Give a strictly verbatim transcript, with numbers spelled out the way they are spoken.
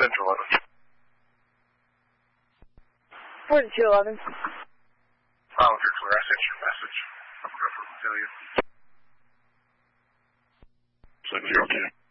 Central eleven. forty-two eleven. Oh, you're clear. I sent your message. I'm going to tell you. seven zero two.